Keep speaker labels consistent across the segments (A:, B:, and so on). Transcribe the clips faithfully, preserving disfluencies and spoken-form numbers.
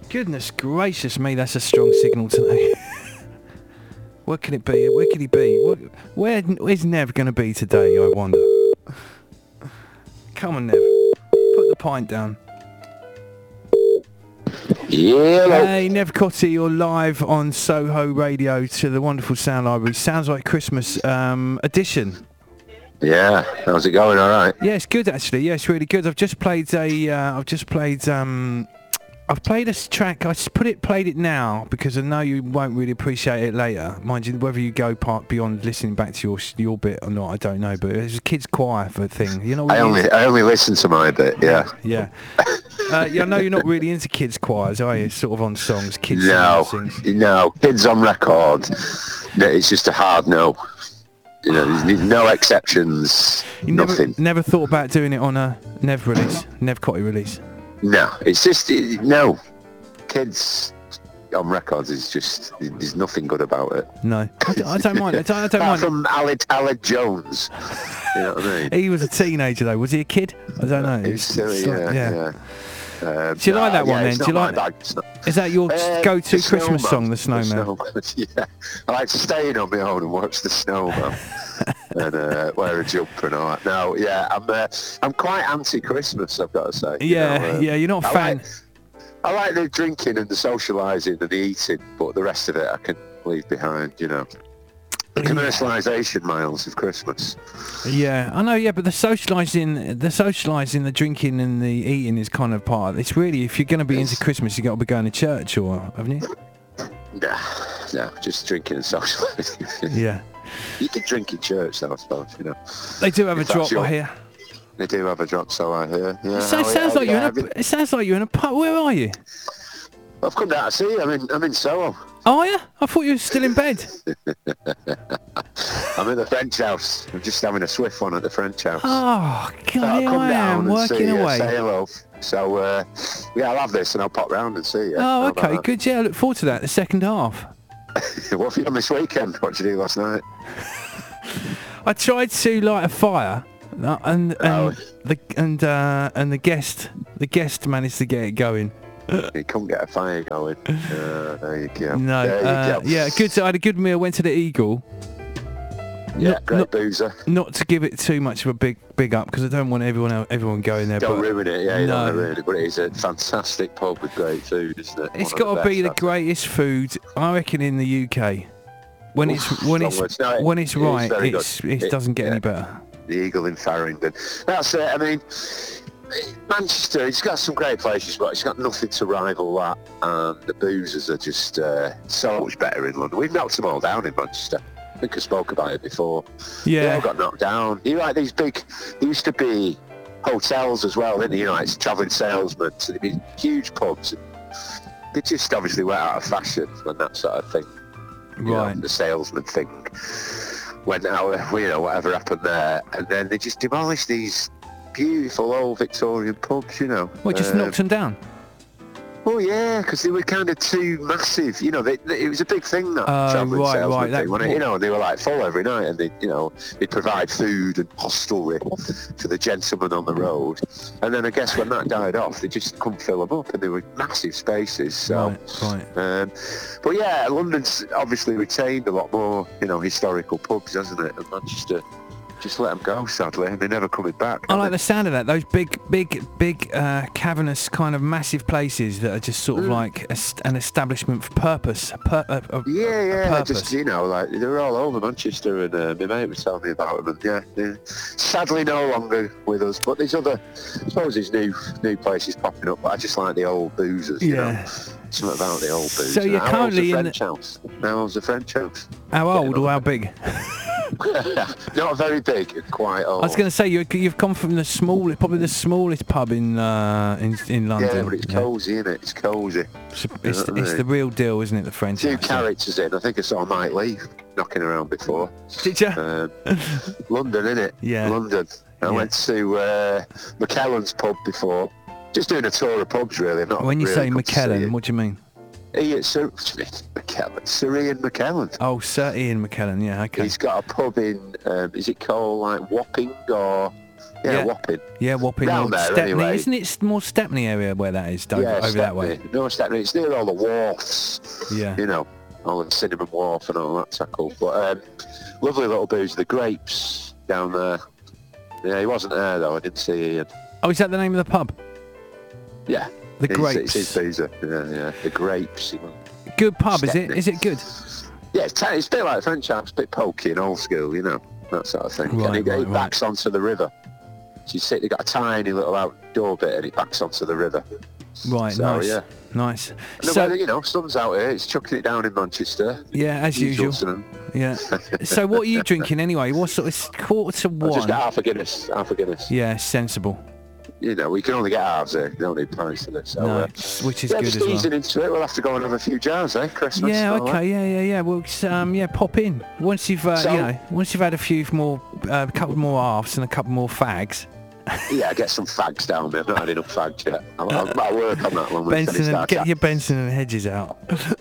A: Goodness gracious me, that's a strong signal today. Where can it be? Where could he be? Where, where where's Nev going to be today, I wonder? Come on, Nev. Put the pint down.
B: Yeah.
A: Hey, Nev Cotty, you're live on Soho Radio to the wonderful Sound Library. Sounds like Christmas um, edition.
B: Yeah, how's it going? All right.
A: Yeah, it's good actually. Yeah, it's really good. I've just played a. Uh, I've just played. Um, I've played a track. I just put it, played it now because I know you won't really appreciate it later. Mind you, whether you go part beyond listening back to your your bit or not, I don't know. But it's a kids' choir for thing. You know. What
B: I only
A: is?
B: I only listen to my bit. Yeah.
A: Yeah. uh, yeah. I know you're not really into kids' choirs, are you? Sort of on songs, kids.
B: No,
A: sings.
B: no, kids on record. No, it's just a hard no. You know, there's no exceptions.
A: You
B: nothing.
A: Never, never thought about doing it on a Nev release, Nev Cotty release.
B: No, it's just it, no. Kids on records is just there's nothing good about it.
A: No, I don't, I don't mind. I don't, I don't
B: Apart
A: mind.
B: from Aled, Aled Jones. You know what I mean?
A: He was a teenager though. Was he a kid? I don't know.
B: It's silly,
A: it's like-
B: yeah, yeah. Um,
A: Do you like that
B: yeah,
A: one then?
B: it's
A: Do you
B: not
A: like?
B: my bag, it's not-
A: Is that your
B: Uh,
A: go-to
B: the
A: Christmas
B: Snowman.
A: song, The
B: The
A: Snowman?
B: Snowman, yeah. I like to stay in on my own and watch the snowman and uh, wear a jumper and all that. No, yeah, I'm uh, I'm quite anti-Christmas, I've got to say. you
A: Yeah,
B: know, uh,
A: yeah. You're not a
B: I
A: fan.
B: like, I like the drinking and the socialising and the eating, but the rest of it I can leave behind, you know. The commercialisation, Miles, of Christmas.
A: Yeah, I know. Yeah, but the socialising, the socialising, the drinking and the eating is kind of part of it. It's really, if you're going to be into Christmas, you got to be going to church, or haven't you?
B: Nah, no, just drinking and socialising.
A: Yeah.
B: You can drink in church, though, I suppose, you know.
A: They do have a
B: If that's
A: drop
B: your-
A: I hear.
B: They do have a drop, so I hear. Yeah,
A: So it
B: how-
A: sounds
B: how-
A: like you're
B: yeah,
A: in a. It sounds like you're in a pub. Where are you?
B: I've come down to see you. I'm in, I'm in Soho.
A: Oh yeah, I thought you were still in bed.
B: I'm at the French house. I'm just having a swift one at the French house.
A: Oh
B: So
A: God,
B: I'll
A: here
B: come
A: I
B: down
A: am
B: and
A: working
B: see, uh,
A: away.
B: say hello. So, uh, yeah, I'll have this and I'll pop round and see you.
A: Oh,
B: How about
A: okay,
B: that?
A: good. Yeah, I look forward to that. The second half.
B: What have you done this weekend? What did you do last night?
A: I tried to light a fire, uh, and and
B: Oh.
A: the and uh, and the guest the guest managed to get it going.
B: You couldn't get a fire going. Uh, there you go.
A: No,
B: There you
A: uh,
B: go.
A: yeah, good. I had a good meal. Went to the Eagle.
B: Yeah,
A: not-
B: great
A: not-
B: boozer.
A: Not to give it too much of a big big up because I don't want everyone else, everyone going there.
B: Don't
A: but
B: ruin it, yeah, you
A: no.
B: don't want to ruin it. But it is a fantastic pub with great food, isn't it?
A: It's
B: One of
A: got to be the
B: best,
A: greatest food, I reckon, in the U K. When it's when
B: strong
A: it's
B: words. No, it-
A: when it's
B: it is
A: right,
B: very
A: it's,
B: good.
A: it
B: It-
A: doesn't get
B: yeah.
A: any better.
B: the Eagle in Farringdon. That's it. I mean, Manchester, it's got some great places, but it's got nothing to rival that. And the boozers are just uh, so much better in London. We've knocked them all down in Manchester. I think I spoke about it before. They all
A: Yeah,
B: got knocked down. You know, like these big, there used to be hotels as well, didn't there? You know, it's travelling salesmen, so there'd be huge pubs. They just obviously went out of fashion when that sort of thing, you know,
A: right.
B: the salesman thing went out, you know, whatever happened there. And then they just demolished these beautiful old Victorian pubs, you know.
A: Well, just
B: Um,
A: knocked them down.
B: Oh yeah, because they were kind of too massive. You know, they, they, it was a big thing that
A: Uh,
B: travelling
A: right,
B: salesman
A: right, that-
B: thing. When it, you know, they were like full every night, and they, you know, they provide food and hostelry for the gentlemen on the road. And then I guess when that died off, they just couldn't fill them up, and they were massive spaces. So,
A: Right, right.
B: um, but yeah, London's obviously retained a lot more, you know, historical pubs, hasn't it? And Manchester just let them go, sadly, and they're never coming back.
A: I
B: have
A: like
B: they?
A: the sound of that. Those big, big, big, uh, cavernous kind of massissive places that are just sort of
B: Mm.
A: like a, st- an establishment for purpose. A pur- a, a,
B: Yeah,
A: a
B: yeah,
A: purpose.
B: just, you know, like, they were all over Manchester, and uh, my mate was telling me about them, and yeah, they're sadly no longer with us, but there's other, I suppose there's new new places popping up, but I just like the old boozers, you
A: Yeah.
B: know, something about the old boozers.
A: So you're
B: How old's
A: currently
B: the
A: in the-
B: French house? How old's the French house?
A: How old or how big?
B: Not very big, quite old.
A: I was going to say you you've come from the smallest, probably the smallest pub in uh, in in London.
B: Yeah, but it's cosy, isn't it? It's cosy.
A: It's, it's,
B: know what I
A: it's
B: mean?
A: the real deal, isn't it? The French.
B: Two
A: house, yeah.
B: characters in. I think I saw Mike Lee knocking around before.
A: Did you?
B: Um, London, innit?
A: Yeah.
B: London. I
A: Yeah.
B: went to uh, McKellen's pub before. Just doing a tour of pubs, really. Not
A: When you
B: really
A: say
B: come to see
A: McKellen,
B: it.
A: what do you mean?
B: He, Sir, McKellen, Sir Ian McKellen.
A: Oh, Sir Ian McKellen. Yeah, okay.
B: He's got a pub in, um, is it called like Wapping or Yeah,
A: Yeah.
B: Wapping.
A: Yeah, Wapping
B: Round
A: or
B: there,
A: Stepney.
B: anyway.
A: Isn't it more Stepney area where that is, Dover,
B: Yeah,
A: over that way?
B: Stepney. No, Stepney. It's near all the wharfs.
A: Yeah.
B: You know, all the Cinnamon Wharf and all that tackle. But um, lovely little booze. The Grapes down there. Yeah, he wasn't there though. I didn't see Ian.
A: Oh, is that the name of the pub?
B: Yeah.
A: The
B: It's-
A: Grapes.
B: It's his boozer. Yeah, yeah. The Grapes.
A: Good pub, is it?
B: Stepney.
A: Is it good?
B: Yeah, it's, it's a bit like French House, a bit pokey and old school, you know, that sort of thing.
A: Right,
B: and it,
A: right,
B: it
A: right.
B: backs onto the river. So you sit, they got a tiny little outdoor bit and it backs onto the river.
A: Right,
B: So,
A: nice.
B: yeah.
A: Nice.
B: And the
A: So,
B: weather, you know, sun's out here, it's chucking it down in Manchester.
A: yeah, as usual.
B: Usual.
A: Yeah. So what are you drinking anyway? What sort of quarter to
B: I just
A: one?
B: got half a Guinness, half a Guinness.
A: Yeah, sensible.
B: You know, we can only get halves here, you don't need pints for this. So,
A: No,
B: uh,
A: which is
B: yeah,
A: good
B: just
A: as well.
B: easing into it, we'll have to go and have a few jars, eh, Christmas.
A: Yeah,
B: and all
A: okay, yeah, yeah, yeah. Well, s- um, yeah, pop in once you've, uh,
B: So-
A: you know, once you've had a few more, uh, a couple more halves and a couple more fags.
B: that. Yeah, get some fags down there, I've not had enough fags yet. I'll, I'll, I'll work on that one. when we
A: Benson,
B: finish
A: and,
B: our
A: get
B: chat.
A: your Benson and Hedges out.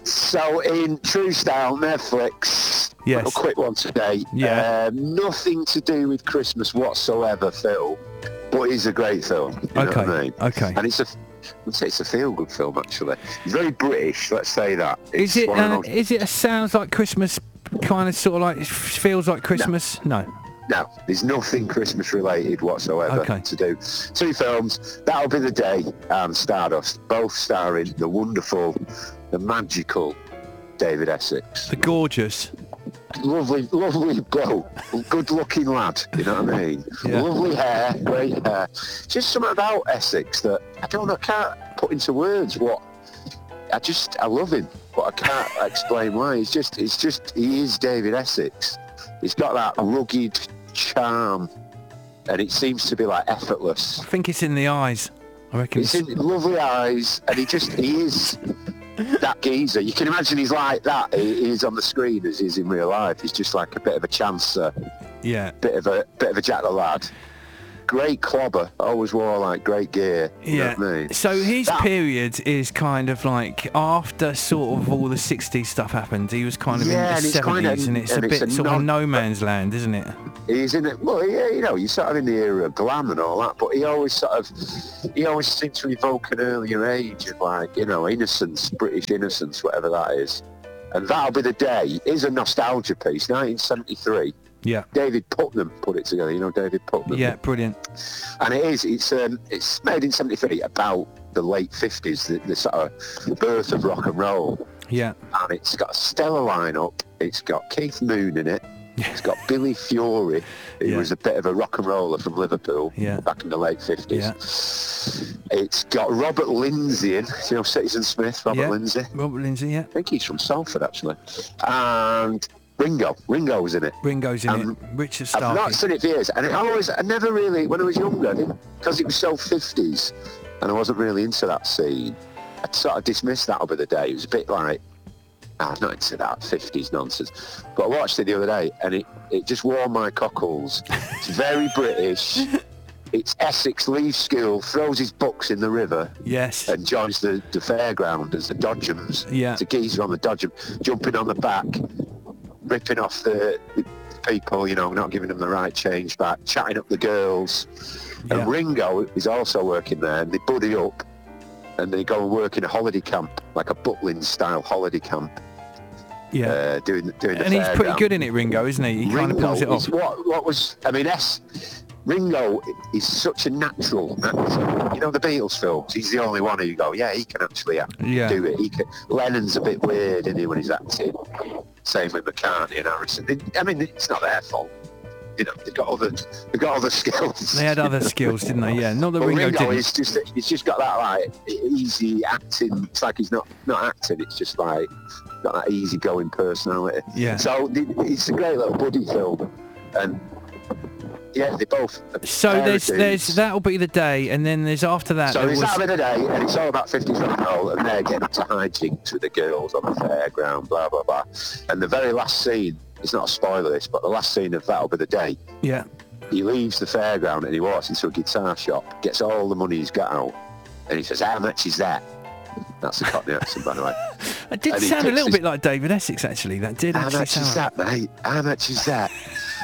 B: So in true style, Netflix,
A: Yes.
B: a quick one today.
A: Yeah.
B: Um, nothing to do with Christmas whatsoever film, but it's a great film. You know
A: Okay,
B: what I mean?
A: okay.
B: And it's a, I'd say it's a feel-good film actually. It's very British, let's say that.
A: Is
B: It's
A: it?
B: one of
A: Uh,
B: those-
A: is it a sounds like Christmas, kind of sort of like f- feels like Christmas? No.
B: No, there's nothing Christmas related whatsoever
A: Okay.
B: to do. Two films, That'll Be the Day and Stardust, both starring the wonderful, the magical David Essex.
A: The gorgeous.
B: Lovely, lovely bloke, good-looking lad. You know what I mean?
A: Yeah.
B: Lovely hair, great hair. Just something about Essex that I don't know. I can't put into words what. I just, I love him, but I can't explain why. He's just, it's just, he is David Essex. He's got that rugged charm, and it seems to be like effortless.
A: I think it's in the eyes. I reckon.
B: It's in lovely eyes, and he just, he is that geezer. You can imagine he's like that. He, he is on the screen as he is in real life. He's just like a bit of a chancer,
A: Yeah.
B: bit of a bit of a jack the lad. Great clobber. Always wore like great gear. You
A: Yeah.
B: know what I mean?
A: So his
B: That-
A: period is kind of like after sort of all the sixties stuff happened. He was kind of
B: Yeah,
A: in
B: and
A: the
B: it's kinda-
A: seventies, and it's
B: and
A: a
B: it's
A: bit
B: a
A: sort of
B: nod-
A: no man's land, isn't it?
B: He's in it. Well, yeah, you know, you're sort of in the era of glam and all that, but he always sort of, he always seemed to evoke an earlier age of like, you know, innocence, British innocence, whatever that is. And That'll Be the Day is a nostalgia piece, nineteen seventy-three.
A: Yeah.
B: David Putnam put it together. You know David Putnam.
A: Yeah. Brilliant.
B: And it is. It's um, it's made in seventy-three about the late fifties, the, the sort of birth of rock and roll.
A: Yeah.
B: And it's got a stellar lineup. It's got Keith Moon in it. It's got Billy Fury, who
A: Yeah.
B: was a bit of a rock and roller from Liverpool
A: Yeah.
B: back in the late fifties.
A: Yeah.
B: It's got Robert Lindsay in. You know Citizen Smith, Robert
A: Yeah.
B: Lindsay.
A: Robert Lindsay. Yeah.
B: I think he's from Salford actually. And Ringo. Ringo was in it.
A: Ringo's in
B: Um,
A: it. Richard
B: I've not
A: Starkey.
B: seen it for years, and it always, I never really, when I was younger, because it was so fifties, and I wasn't really into that scene, I sort of dismissed That'll Be the Day. It was a bit like, ah, I'm not into that fifties nonsense. But I watched it the other day, and it, it just warmed my cockles. It's very British. It's Essex leaves school, throws his books in the river,
A: Yes.
B: and joins the, the fairground as the Dodgems.
A: Yeah.
B: It's a geezer on the Dodgem, jumping on the back, ripping off the, the people, you know, not giving them the right change back, chatting up the girls.
A: Yeah.
B: And Ringo is also working there, and they buddy up, and they go and work in a holiday camp, like a Butlins-style holiday camp,
A: Yeah.
B: uh, doing doing the
A: And he's pretty
B: fairground.
A: good in it, Ringo, isn't he? He kind of
B: Ringo
A: pulls it
B: is
A: off.
B: What, what was, I mean, S, Ringo is such a natural actor. You know, the Beatles films, he's the only one who you go, yeah, he can actually act,
A: Yeah.
B: do it. He can, Lennon's a bit weird, isn't he, when he's acting? Same with McCartney and Harrison. They, I mean, it's not their fault. You know, they've got other, they've got other skills.
A: They had other skills, didn't they? Yeah. Not that
B: But
A: Ringo,
B: Ringo
A: didn't.
B: is just, he's just got that like easy acting. It's like he's not, not acting. It's just like got that easygoing personality.
A: Yeah.
B: So the- it's a great little buddy film, and yeah, they both.
A: So
B: pair of
A: there's
B: dudes.
A: there's That'll Be the Day, and then there's after that.
B: So
A: there
B: it's
A: was,
B: that of the day, and it's all about fifties rock and roll, and they're getting to hijinks with the girls on the fairground, blah blah blah. And the very last scene, it's not a spoiler this, but the last scene of That'll Be the Day,
A: Yeah.
B: he leaves the fairground and he walks into a guitar shop, gets all the money he's got out, and he says, "How much is that?" That's the Cockney accent, by the way.
A: It did
B: And he
A: sound a
B: takes
A: little
B: his-
A: bit like David Essex, actually. That did
B: How
A: actually
B: much
A: sound.
B: is that, mate? How much is that?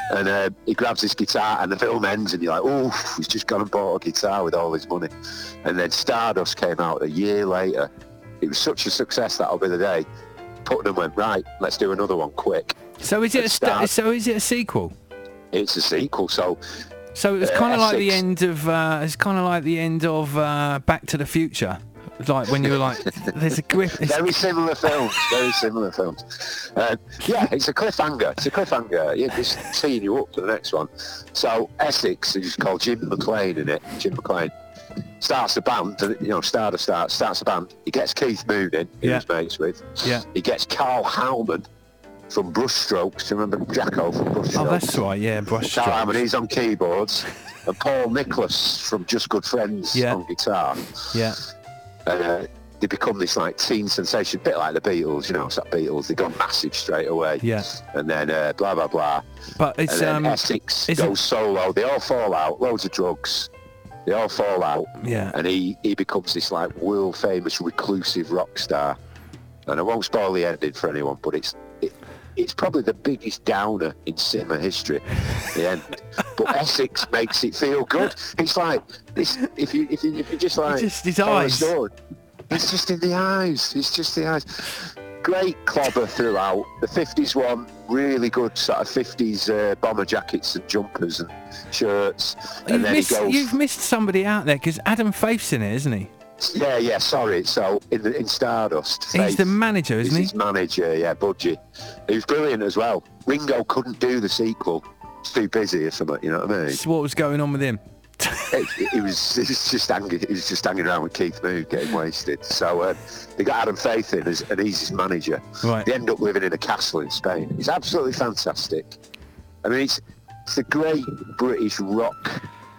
B: And uh, he grabs his guitar, and the film ends, and you're like, oh, he's just gone and bought a guitar with all his money. And then Stardust came out a year later. It was such a success, that'll be the day. Putnam went, right, let's do another one quick.
A: So is it a
B: Let's
A: sta-
B: start-
A: so is it a sequel?
B: It's a sequel, so
A: So it's
B: Uh,
A: kind of like the
B: Essex.
A: end of uh, it's kind of like the end of uh, Back to the Future. Like when you're like, there's a grip. It's,
B: very similar films, very similar films. Uh, yeah, it's a cliffhanger. It's a cliffhanger. Yeah, just teeing you up for the next one. So Essex, who's called Jim McLean in it, Jim McLean, starts a band. You know, Stardust starts starts a band. He gets Keith Moon in, who
A: Yeah.
B: he's mates with.
A: yeah.
B: He gets Carl Howman from Brushstrokes. Do you remember Jacko from Brushstrokes?
A: Oh, that's right. Yeah, brush
B: Carl Howman,
A: strokes.
B: he's on keyboards, and Paul Nicholas from Just Good Friends
A: Yeah.
B: on guitar.
A: Yeah,
B: Uh, they become this like teen sensation, a bit like the Beatles, you know, it's like Beatles, they go massive straight away.
A: yeah.
B: And then uh, blah, blah, blah.
A: But it's
B: And then
A: um,
B: Essex
A: is it-
B: goes solo. They all fall out, loads of drugs. They all fall out.
A: yeah.
B: And he, he becomes this like world famous reclusive rock star. And I won't spoil the ending for anyone, but it's it, it's probably the biggest downer in cinema history, the end. But Essex makes it feel good. It's like this. If you if you if you just like
A: Just his
B: follow the
A: eyes.
B: story, it's just in the eyes. It's just the eyes. Great clobber throughout. The fifties one, really good sort of fifties uh, bomber jackets and jumpers and shirts. And
A: You've
B: then
A: missed,
B: he goes.
A: you've missed somebody out there because Adam Faith's in it, isn't he?
B: Yeah, yeah. Sorry. So in the, in Stardust,
A: He's
B: Faith
A: the manager,
B: is
A: isn't he?
B: his manager. Yeah, Budgie. He was brilliant as well. Ringo couldn't do the sequel. He's too busy or something. You know what I mean?
A: So what was going on with him?
B: It, it was, it was just hanging. He was just hanging around with Keith Moon, getting wasted. So um, they got Adam Faith in, as, and he's his manager.
A: Right.
B: They end up living in a castle in Spain. It's absolutely fantastic. I mean, it's it's a great British rock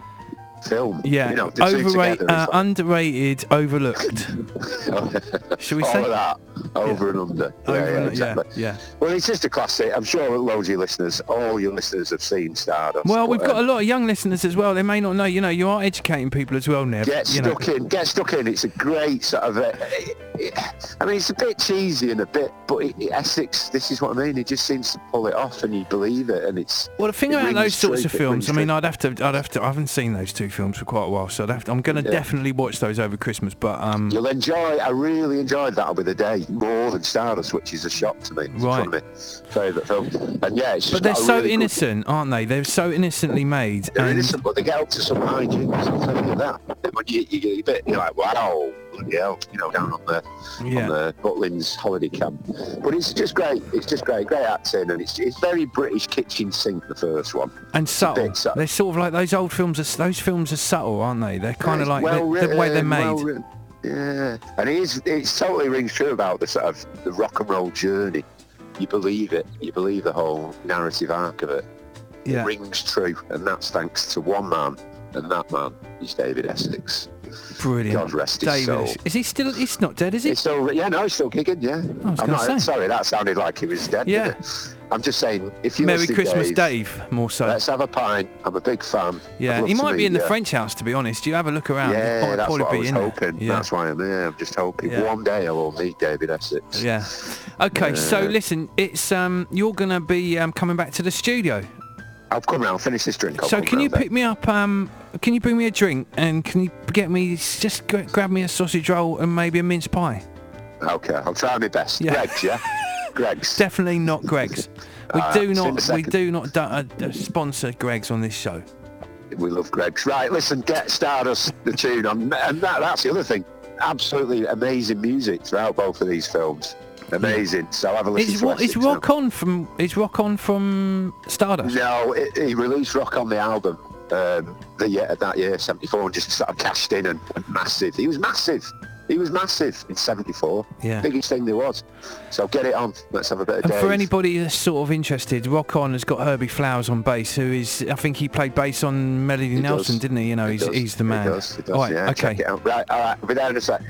B: film.
A: Yeah.
B: You know, the two
A: Overrated,
B: together is
A: uh,
B: like-
A: underrated, overlooked. Should we
B: all
A: say?
B: of that, over and under. Yeah,
A: Over
B: yeah,
A: and-
B: exactly.
A: yeah, yeah.
B: Well, it's just a classic. I'm sure loads of your listeners, all your listeners have seen Stardust.
A: Well, we've
B: but,
A: got a
B: um,
A: lot of young listeners as well. They may not know. You know, you are educating people as well, Nev.
B: Get
A: you know.
B: stuck in, get stuck in. It's a great sort of. Uh, it, it, I mean, it's a bit cheesy and a bit, but it, it, Essex. This is what I mean. It just seems to pull it off, and you believe it, and it's.
A: Well, the thing
B: it
A: about
B: rings
A: those sorts
B: true,
A: of
B: it
A: films, I
B: rings
A: mean,
B: true.
A: I'd have to, I'd have to. I haven't seen those two films for quite a while, so I'd have to, I'm going to
B: Yeah.
A: definitely watch those over Christmas. But um,
B: You'll enjoy. I really enjoyed That'll Be the Day more than Stardust, which is a shock to me. It's
A: Right.
B: one of my favourite films, and yeah, it's just
A: but they're
B: got a
A: so
B: really good-
A: innocent, aren't they? They're so innocently made.
B: They're
A: and
B: innocent, but they get up to some hijinks. I'll tell you that. When you, you get a bit, you're like, wow, bloody hell, you know, down on the
A: yeah,
B: on the Butlins holiday camp. But it's just great. It's just great, great acting, and it's it's very British kitchen sink. The first one.
A: and subtle.
B: bit subtle.
A: They're sort of like those old films. Are, those films are subtle, aren't they? They're kind of
B: It's
A: like
B: well
A: the, the way they're
B: written,
A: made.
B: well written. Yeah, and it is. It totally rings true about the sort of the rock and roll journey. You believe it. You believe the whole narrative arc of it.
A: yeah.
B: It rings true, and that's thanks to one man, and that man is David Essex.
A: Brilliant.
B: God rest his
A: David,
B: soul.
A: is, is he still? He's not dead, is he?
B: It's still, yeah, no, he's still kicking, yeah.
A: I was
B: I'm
A: gonna
B: not,
A: say.
B: sorry, that sounded like he was dead,
A: Yeah.
B: didn't it? I'm just saying, if you
A: Merry
B: listen,
A: Christmas,
B: Dave,
A: Dave. More so.
B: let's have a pint. I'm a big fan. I'd
A: Yeah,
B: love
A: he
B: to
A: might be
B: meet
A: in the
B: you.
A: French house, to be honest. You have a look around. He'd
B: Yeah,
A: probably
B: that's
A: probably
B: what I
A: be
B: was
A: in there.
B: hoping.
A: Yeah.
B: That's why I'm here. I'm just hoping
A: Yeah.
B: one day I will meet David Essex.
A: Yeah. Okay, so
B: Yeah.
A: listen, it's um, you're gonna be um, coming back to the studio.
B: I'll come round, finish this drink. I'll
A: So
B: come
A: can you
B: round
A: pick me up? Um, can you bring me a drink and can you get me just g- grab me a sausage roll and maybe a mince pie?
B: then. Okay, I'll try my best.
A: Yeah.
B: Greg's, yeah? Greg's.
A: Definitely not Greg's. We
B: Ah,
A: do
B: see you in a
A: not. We
B: second.
A: do not do, uh, uh, sponsor Greg's on this show.
B: We love Greg's. Right, listen, get Stardust, the tune on. And that, that's the other thing. Absolutely amazing music throughout both of these films. Amazing. So have a listen
A: Is
B: to
A: what is
B: Essex now.
A: Rock On from? Is Rock On from Stardust?
B: No, it, he released Rock on the album um, the year, that year, seventy-four, and just sort of cashed in and went massive. He was massive. He was massive in seventy-four.
A: Yeah.
B: Biggest thing there was. So get it on. Let's have a bit of
A: And
B: Dave.
A: for anybody that's sort of interested, Rock On has got Herbie Flowers on bass, who is, I think he played bass on Melody
B: He
A: Nelson,
B: does.
A: didn't he? You know,
B: He
A: he's
B: does.
A: he's the
B: He
A: man.
B: does. He does.
A: All right,
B: Yeah, check
A: okay.
B: it out. Right, all right. We'll be there in a sec.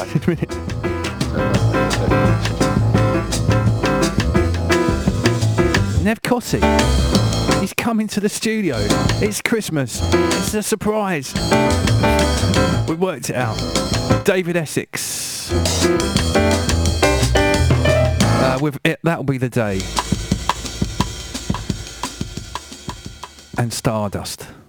A: Oh, Nev Cotty, he's coming to the studio. It's Christmas. It's a surprise. We worked it out. David Essex. Uh, with it, that'll be the day. and Stardust.